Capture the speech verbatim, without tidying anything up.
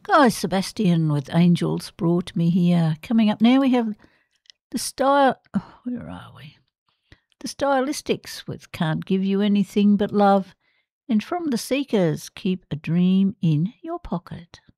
Guy Sebastian with Angels brought me here. Coming up now, we have the style. Oh, where are we? The Stylistics with Can't Give You Anything But Love. And from the Seekers, Keep a Dream in Your Pocket.